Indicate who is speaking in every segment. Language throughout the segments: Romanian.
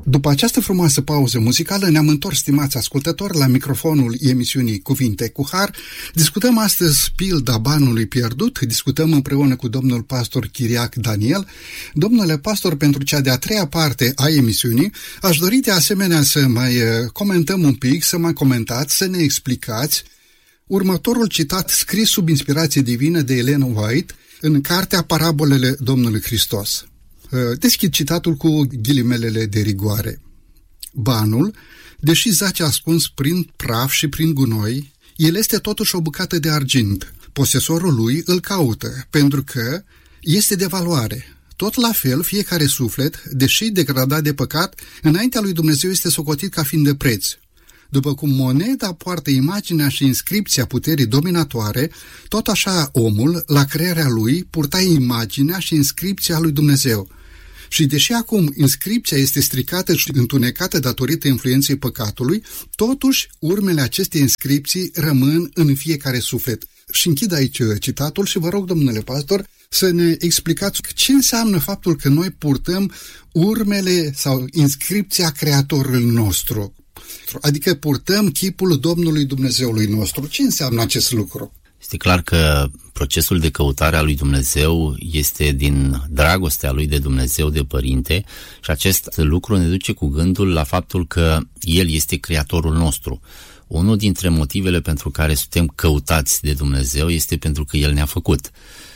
Speaker 1: După această frumoasă pauză muzicală ne-am întors, stimați ascultători, la microfonul emisiunii Cuvinte cu Har. Discutăm astăzi pilda banului pierdut, discutăm împreună cu domnul pastor Chiriac Daniel. Domnule pastor, pentru cea de-a treia parte a emisiunii, aș dori de asemenea să mai comentăm un pic, să mai comentați, să ne explicați următorul citat scris sub inspirație divină de Ellen White în cartea Parabolele Domnului Hristos. Deschid citatul cu ghilimelele de rigoare. Banul, deși zace ascuns prin praf și prin gunoi, el este totuși o bucată de argint. Posesorul lui îl caută, pentru că este de valoare. Tot la fel, fiecare suflet, deși degradat de păcat, înaintea lui Dumnezeu este socotit ca fiind de preț. După cum moneda poartă imaginea și inscripția puterii dominatoare, tot așa omul, la crearea lui, purta imaginea și inscripția lui Dumnezeu. Și deși acum inscripția este stricată și întunecată datorită influenței păcatului, totuși urmele acestei inscripții rămân în fiecare suflet. Și închid aici citatul și vă rog, domnule pastor, să ne explicați ce înseamnă faptul că noi purtăm urmele sau inscripția Creatorului nostru. Adică purtăm chipul Domnului Dumnezeului nostru. Ce înseamnă acest lucru?
Speaker 2: Este clar că procesul de căutare a lui Dumnezeu este din dragostea lui de Dumnezeu, de Părinte, și acest lucru ne duce cu gândul la faptul că El este Creatorul nostru. Unul dintre motivele pentru care suntem căutați de Dumnezeu este pentru că El ne-a făcut.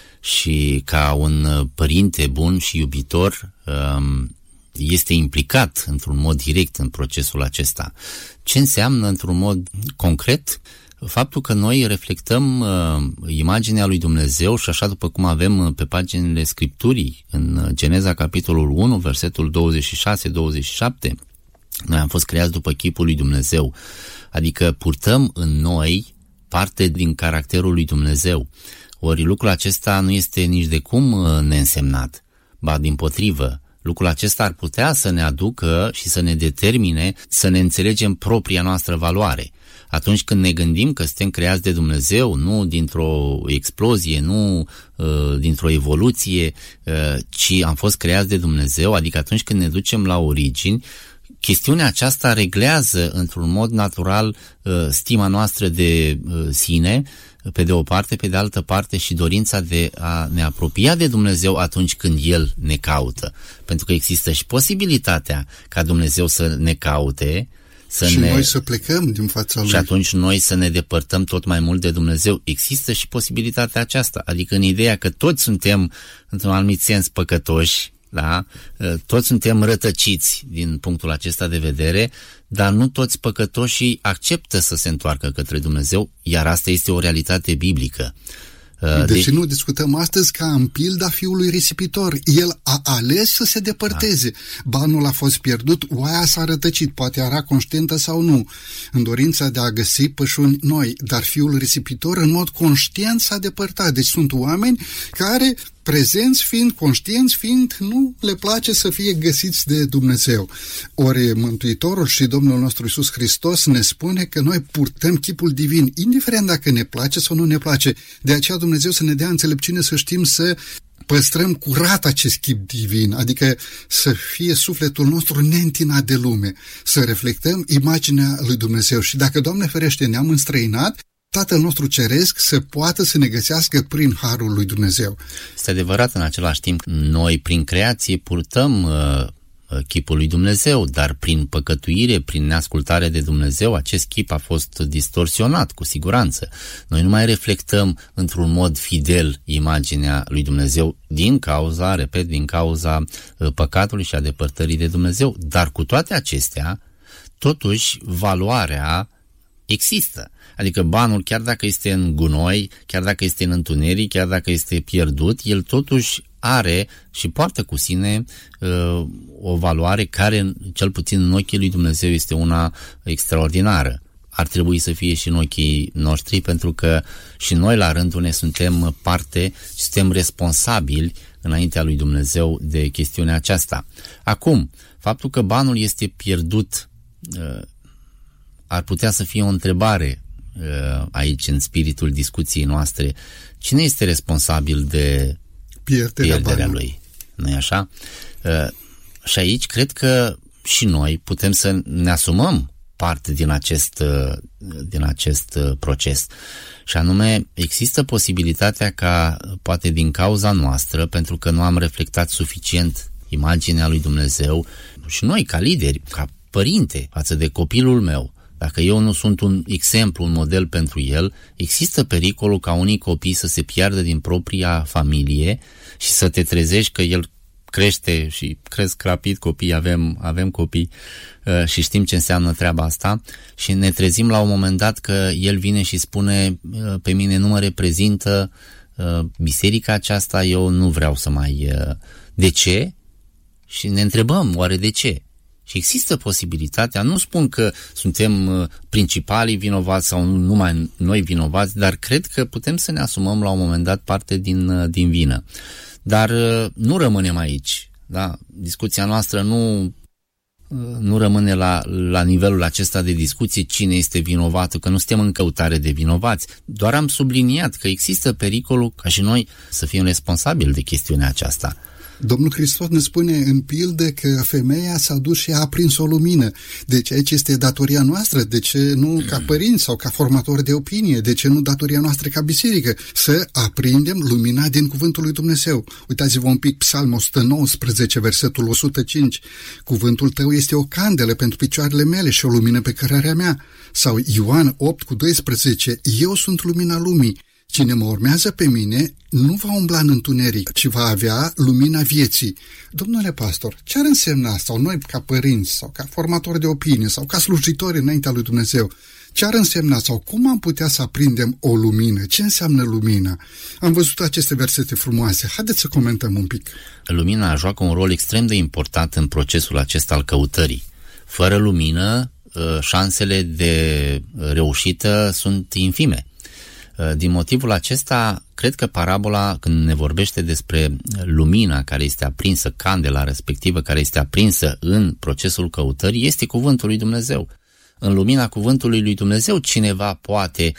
Speaker 2: Și ca un părinte bun și iubitor, este implicat într-un mod direct în procesul acesta. Ce înseamnă într-un mod concret? Faptul că noi reflectăm imaginea lui Dumnezeu și așa după cum avem pe paginile Scripturii, în Geneza capitolul 1, versetul 26-27, noi am fost creați după chipul lui Dumnezeu, adică purtăm în noi parte din caracterul lui Dumnezeu. Ori lucrul acesta nu este nici de cum neînsemnat, ba dimpotrivă. Lucrul acesta ar putea să ne aducă și să ne determine să ne înțelegem propria noastră valoare. Atunci când ne gândim că suntem creați de Dumnezeu, nu dintr-o explozie, nu dintr-o evoluție, ci am fost creați de Dumnezeu, adică atunci când ne ducem la origini, chestiunea aceasta reglează într-un mod natural stima noastră de sine, pe de o parte, pe de altă parte și dorința de a ne apropia de Dumnezeu atunci când El ne caută. Pentru că există și posibilitatea ca Dumnezeu să ne caute,
Speaker 1: noi să plecăm din fața Lui.
Speaker 2: Și atunci noi să ne depărtăm tot mai mult de Dumnezeu. Există și posibilitatea aceasta, adică în ideea că toți suntem, într-un anumit sens, păcătoși, da? Toți suntem rătăciți din punctul acesta de vedere, dar nu toți păcătoșii acceptă să se întoarcă către Dumnezeu, iar asta este o realitate biblică.
Speaker 1: Deci nu discutăm astăzi ca în pilda fiului risipitor. El a ales să se depărteze. Banul a fost pierdut, oaia s-a rătăcit, poate era conștientă sau nu, în dorința de a găsi pășuni noi, dar fiul risipitor în mod conștient s-a depărtat. Deci sunt oameni care, prezenți fiind, conștienți fiind, nu le place să fie găsiți de Dumnezeu. Ori Mântuitorul și Domnul nostru Iisus Hristos ne spune că noi purtăm chipul divin, indiferent dacă ne place sau nu ne place. De aceea Dumnezeu să ne dea înțelepciune să știm să păstrăm curat acest chip divin, adică să fie sufletul nostru neîntinat de lume, să reflectăm imaginea lui Dumnezeu. Și dacă, Doamne ferește, ne-am înstrăinat, Tatăl nostru Ceresc să poată să ne găsească prin harul lui Dumnezeu.
Speaker 2: Este adevărat, în același timp, noi prin creație purtăm chipul lui Dumnezeu, dar prin păcătuire, prin neascultare de Dumnezeu, acest chip a fost distorsionat, cu siguranță. Noi nu mai reflectăm într-un mod fidel imaginea lui Dumnezeu din cauza păcatului și a depărtării de Dumnezeu, dar cu toate acestea, totuși, valoarea există. Adică banul, chiar dacă este în gunoi, chiar dacă este în întuneric, chiar dacă este pierdut, el totuși are și poartă cu sine o valoare care, cel puțin în ochii lui Dumnezeu, este una extraordinară. Ar trebui să fie și în ochii noștri, pentru că și noi la rândul ne suntem parte și suntem responsabili înaintea lui Dumnezeu de chestiunea aceasta. Acum, faptul că banul este pierdut ar putea să fie o întrebare aici, în spiritul discuției noastre. Cine este responsabil de pierderea lui? Nu-i așa? Și aici cred că și noi putem să ne asumăm parte din acest proces. Și anume, există posibilitatea ca, poate din cauza noastră, pentru că nu am reflectat suficient imaginea lui Dumnezeu, și noi ca lideri, ca părinte față de copilul meu, dacă eu nu sunt un exemplu, un model pentru el, există pericolul ca unii copii să se piardă din propria familie și să te trezești că el crește și cresc rapid copiii, avem copii și știm ce înseamnă treaba asta, și ne trezim la un moment dat că el vine și spune: pe mine nu mă reprezintă biserica aceasta, eu nu vreau să mai... De ce? Și ne întrebăm, oare de ce? Și există posibilitatea, nu spun că suntem principalii vinovați sau numai noi vinovați, dar cred că putem să ne asumăm la un moment dat parte din vină. Dar nu rămânem aici. Da? Discuția noastră nu rămâne la nivelul acesta de discuție cine este vinovat, că nu suntem în căutare de vinovați. Doar am subliniat că există pericolul ca și noi să fim responsabili de chestiunea aceasta.
Speaker 1: Domnul Hristos ne spune în pildă că femeia s-a dus și a aprins o lumină. Deci aici este datoria noastră, de ce nu ca părinți sau ca formatori de opinie, de ce nu datoria noastră ca biserică, să aprindem lumina din cuvântul lui Dumnezeu. Uitați-vă un pic Psalmul 119, versetul 105. Cuvântul tău este o candelă pentru picioarele mele și o lumină pe cărarea mea. Sau Ioan 8:12, eu sunt lumina lumii. Cine mă urmează pe mine nu va umbla în întuneric, ci va avea lumina vieții. Domnule pastor, ce ar însemna, sau noi ca părinți, sau ca formatori de opinie, sau ca slujitori înaintea lui Dumnezeu, ce ar însemna sau cum am putea să aprindem o lumină? Ce înseamnă lumina? Am văzut aceste versete frumoase. Haideți să comentăm un pic.
Speaker 2: Lumina joacă un rol extrem de important în procesul acesta al căutării. Fără lumină, șansele de reușită sunt infime. Din motivul acesta, cred că parabola, când ne vorbește despre lumina care este aprinsă, candela respectivă care este aprinsă în procesul căutării, este cuvântul lui Dumnezeu. În lumina cuvântului lui Dumnezeu, cineva poate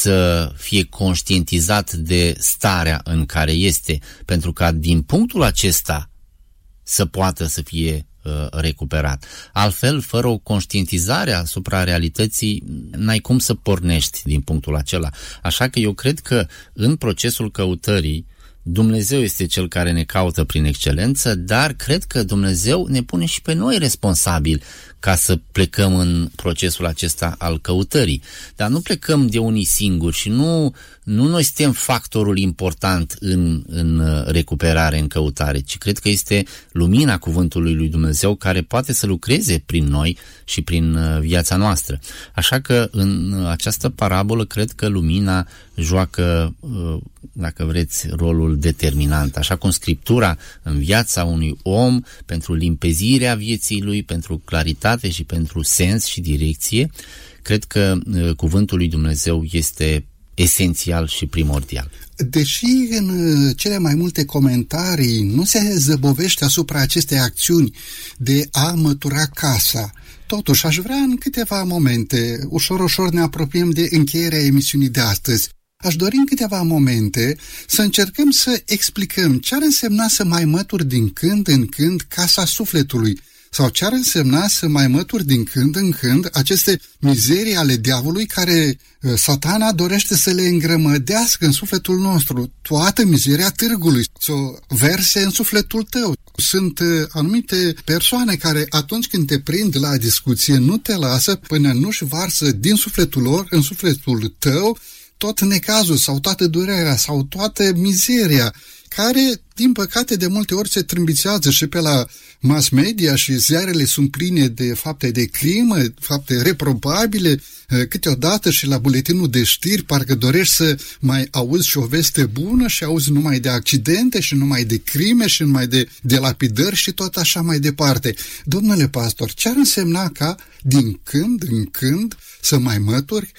Speaker 2: să fie conștientizat de starea în care este, pentru ca din punctul acesta să poată să fie recuperat. Altfel, fără o conștientizare asupra realității, n-ai cum să pornești din punctul acela. Așa că eu cred că în procesul căutării Dumnezeu este cel care ne caută prin excelență, dar cred că Dumnezeu ne pune și pe noi responsabili ca să plecăm în procesul acesta al căutării. Dar nu plecăm de unii singuri și nu noi suntem factorul important în recuperare, în căutare, ci cred că este lumina cuvântului lui Dumnezeu care poate să lucreze prin noi și prin viața noastră. Așa că în această parabolă cred că lumina joacă, dacă vreți, rolul determinant. Așa cum Scriptura în viața unui om, pentru limpezirea vieții lui, pentru claritate și pentru sens și direcție, cred că cuvântul lui Dumnezeu este esențial și primordial.
Speaker 1: Deși în cele mai multe comentarii nu se zăbovește asupra acestei acțiuni de a mătura casa, totuși aș vrea în câteva momente, ușor ne apropiem de încheierea emisiunii de astăzi, aș dori în câteva momente să încercăm să explicăm ce ar însemna să mai mături din când în când casa sufletului, sau ce ar însemna să mai mături din când în când aceste mizerii ale diavolului care Satana dorește să le îngrămădească în sufletul nostru, toată mizeria târgului, să o verse în sufletul tău. Sunt anumite persoane care atunci când te prind la discuție nu te lasă până nu-și varsă din sufletul lor în sufletul tău tot necazul sau toată durerea sau toată mizeria, care, din păcate, de multe ori se trâmbițează și pe la mass media și ziarele sunt pline de fapte de crimă, fapte reprobabile, câteodată și la buletinul de știri parcă dorești să mai auzi și o veste bună și auzi numai de accidente și numai de crime și numai de lapidări și tot așa mai departe. Domnule pastor, ce ar însemna ca din când în când să mai mături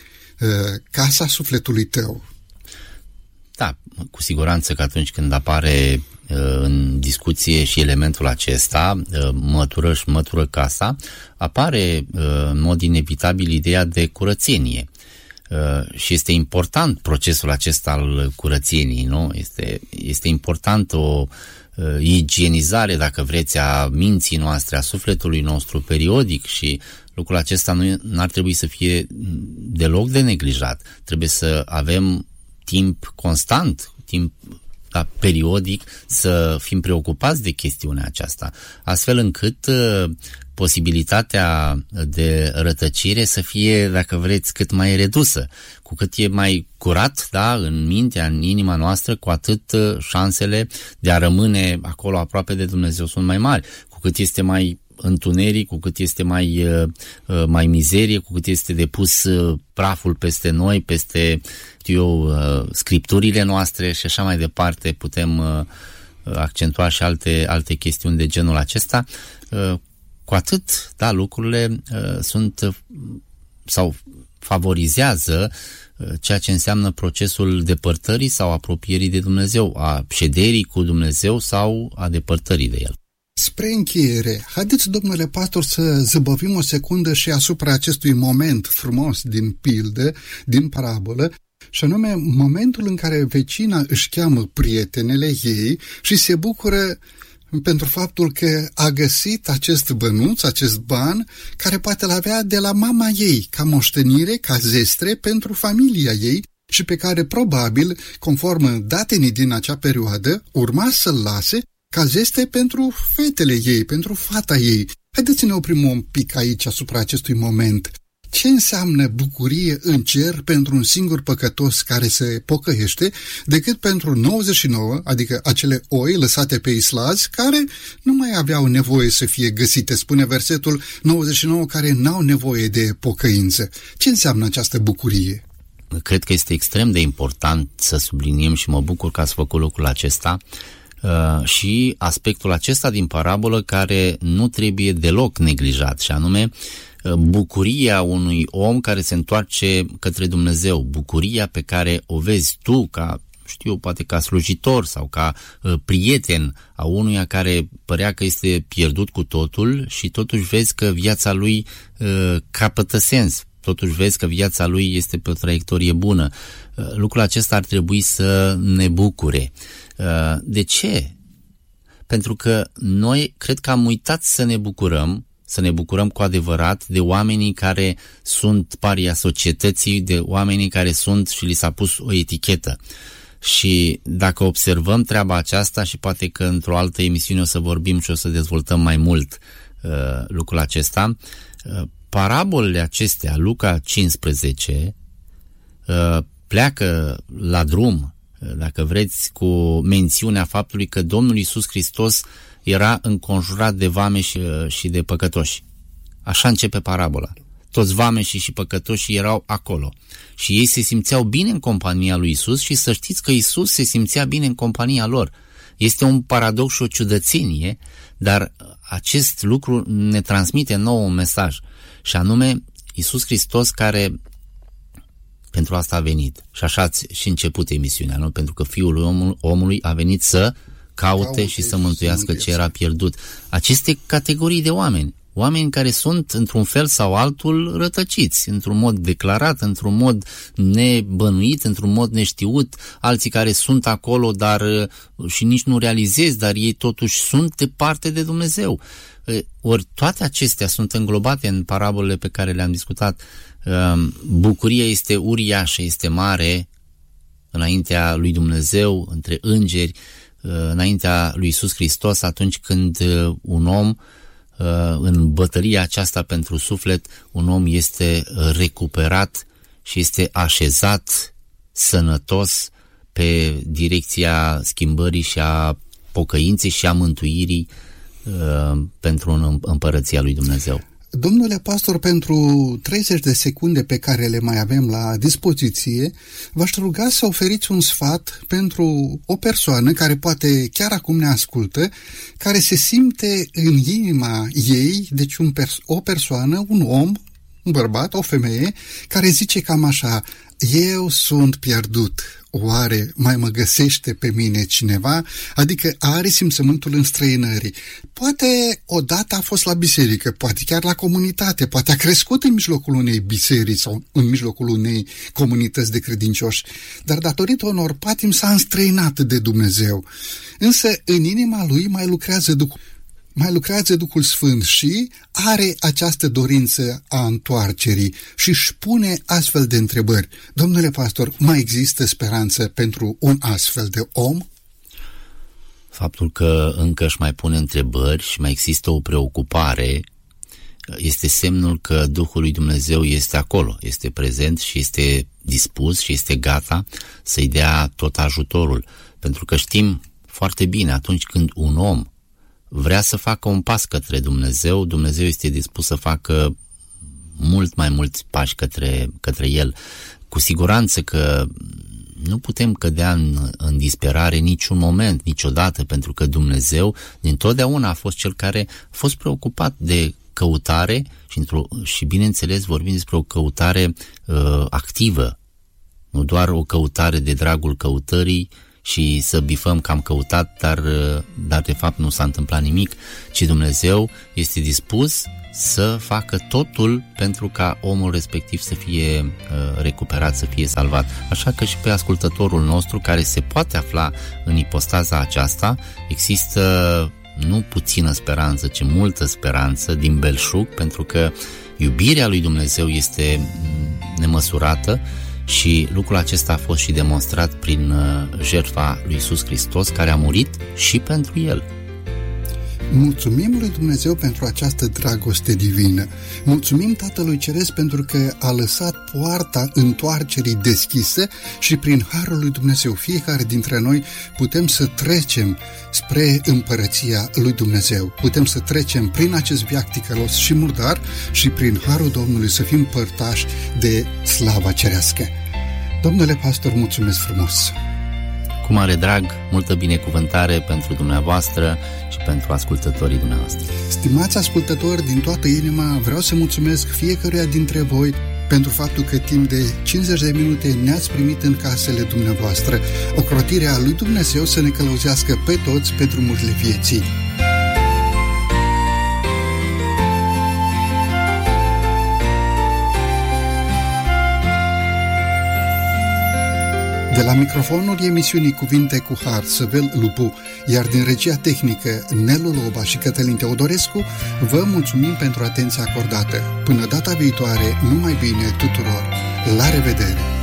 Speaker 1: casa sufletului tău?
Speaker 2: Da, cu siguranță că atunci când apare în discuție și elementul acesta, mătură casa, apare în mod inevitabil ideea de curățenie. Și este important procesul acesta al curățeniei, nu? Este important igienizare, dacă vreți, a minții noastre, a sufletului nostru periodic, și lucrul acesta nu ar trebui să fie deloc de neglijat. Trebuie să avem timp constant, timp periodic, să fim preocupați de chestiunea aceasta, astfel încât posibilitatea de rătăcire să fie, dacă vreți, cât mai redusă. Cu cât e mai curat, da, în mintea, în inima noastră, cu atât șansele de a rămâne acolo aproape de Dumnezeu sunt mai mari. Cu cât este mai întuneric, cu cât este mai mizerie, cu cât este depus praful peste noi, peste, scripturile noastre și așa mai departe, putem accentua și alte chestiuni de genul acesta, cu atât, da, lucrurile sunt sau favorizează ceea ce înseamnă procesul depărtării sau apropierii de Dumnezeu, a șederii cu Dumnezeu sau a depărtării de El.
Speaker 1: Spre încheiere, haideți, domnule pastor, să zăbovim o secundă și asupra acestui moment frumos din pildă, din parabolă, și anume momentul în care vecina își cheamă prietenele ei și se bucură pentru faptul că a găsit acest bănuț, acest ban, care poate l avea de la mama ei, ca moștenire, ca zestre pentru familia ei și pe care probabil, conform datenii din acea perioadă, urma să-l lase ca zestre pentru fetele ei, pentru fata ei. Haideți să ne oprim un pic aici asupra acestui moment. Ce înseamnă bucurie în cer pentru un singur păcătos care se pocăiește, decât pentru 99, adică acele oi lăsate pe islazi, care nu mai aveau nevoie să fie găsite, spune versetul 99, care n-au nevoie de pocăință. Ce înseamnă această bucurie?
Speaker 2: Cred că este extrem de important să subliniem, și mă bucur că ați făcut lucrul acesta, și aspectul acesta din parabolă care nu trebuie deloc neglijat, și anume bucuria unui om care se întoarce către Dumnezeu, bucuria pe care o vezi tu ca, poate ca slujitor sau ca prieten a unuia care părea că este pierdut cu totul și totuși vezi că viața lui capătă sens, totuși vezi că viața lui este pe o traiectorie bună. Lucrul acesta ar trebui să ne bucure. De ce? Pentru că noi cred că am uitat să ne bucurăm cu adevărat de oamenii care sunt paria societății, de oamenii care sunt și li s-a pus o etichetă. Și dacă observăm treaba aceasta, și poate că într-o altă emisiune o să vorbim și o să dezvoltăm mai mult lucrul acesta, parabolele acestea, Luca 15, pleacă la drum, dacă vreți, cu mențiunea faptului că Domnul Iisus Hristos era înconjurat de vameși și de păcătoși. Așa începe parabola. Toți vameșii și păcătoșii erau acolo și ei se simțeau bine în compania lui Iisus, și să știți că Iisus se simțea bine în compania lor. Este un paradox și o ciudățenie, dar acest lucru ne transmite nouă un mesaj, și anume Iisus Hristos, care pentru asta a venit. Și așa ați și început emisiunea, nu? Pentru că Fiul omului a venit să caute și să mântuiască ce era pierdut. Aceste categorii de oameni care sunt într-un fel sau altul rătăciți, într-un mod declarat, într-un mod nebănuit, într-un mod neștiut, alții care sunt acolo dar și nici nu realizezi, dar ei totuși sunt departe de Dumnezeu. Ori toate acestea sunt înglobate în parabolele pe care le-am discutat. Bucuria este uriașă, este mare înaintea lui Dumnezeu, între îngeri, înaintea lui Iisus Hristos, atunci când un om, în bătălia aceasta pentru suflet, un om este recuperat și este așezat sănătos pe direcția schimbării și a pocăinței și a mântuirii pentru împărăția lui Dumnezeu.
Speaker 1: Domnule pastor, pentru 30 de secunde pe care le mai avem la dispoziție, v-aș ruga să oferiți un sfat pentru o persoană care poate chiar acum ne ascultă, care se simte în inima ei, deci o persoană, un om, un bărbat, o femeie, care zice cam așa: eu sunt pierdut, oare mai mă găsește pe mine cineva? Adică are simțământul înstrăinării. Poate odată a fost la biserică, poate chiar la comunitate, poate a crescut în mijlocul unei biserici sau în mijlocul unei comunități de credincioși, dar datorită unor patimi s-a înstrăinat de Dumnezeu. Însă în inima lui mai lucrează Duhul Sfânt și are această dorință a întoarcerii și își pune astfel de întrebări. Domnule pastor, mai există speranță pentru un astfel de om?
Speaker 2: Faptul că încă își mai pune întrebări și mai există o preocupare este semnul că Duhul lui Dumnezeu este acolo, este prezent și este dispus și este gata să-i dea tot ajutorul. Pentru că știm foarte bine, atunci când un om vrea să facă un pas către Dumnezeu, Dumnezeu este dispus să facă mult mai mulți pași către El. Cu siguranță că nu putem cădea în disperare niciun moment, niciodată, pentru că Dumnezeu dintotdeauna a fost Cel care a fost preocupat de căutare și bineînțeles vorbim despre o căutare activă, nu doar o căutare de dragul căutării și să bifăm că am căutat, dar de fapt nu s-a întâmplat nimic, ci Dumnezeu este dispus să facă totul pentru ca omul respectiv să fie recuperat, să fie salvat. Așa că și pe ascultătorul nostru care se poate afla în ipostaza aceasta, există nu puțină speranță, ci multă speranță din belșug, pentru că iubirea lui Dumnezeu este nemăsurată și lucrul acesta a fost și demonstrat prin jertfa lui Iisus Hristos, care a murit și pentru el.
Speaker 1: Mulțumim lui Dumnezeu pentru această dragoste divină. Mulțumim Tatălui Ceresc pentru că a lăsat poarta întoarcerii deschisă și prin harul lui Dumnezeu fiecare dintre noi putem să trecem spre împărăția lui Dumnezeu. Putem să trecem prin acest veac ticălos și murdar și prin harul Domnului să fim părtași de slava cerească. Domnule pastor, mulțumesc frumos!
Speaker 2: Cu mare drag, multă binecuvântare pentru dumneavoastră și pentru ascultătorii dumneavoastră.
Speaker 1: Stimați ascultători, din toată inima vreau să mulțumesc fiecăruia dintre voi pentru faptul că timp de 50 de minute ne-ați primit în casele dumneavoastră. Ocrotirea lui Dumnezeu să ne călăuzească pe toți pe drumurile vieții. De la microfonul emisiunii Cuvinte cu Har, Săvel Lupu, iar din regia tehnică Nelu Loba și Cătălin Teodorescu, vă mulțumim pentru atenția acordată. Până data viitoare, numai bine tuturor! La revedere!